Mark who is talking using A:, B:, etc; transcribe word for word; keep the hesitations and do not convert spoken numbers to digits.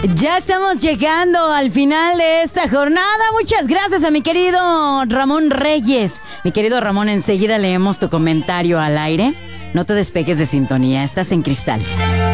A: Ya estamos llegando al final de esta jornada. Muchas gracias a mi querido Ramón Reyes. Mi querido Ramón, enseguida leemos tu comentario al aire. No te despegues de sintonía, estás en Cristal.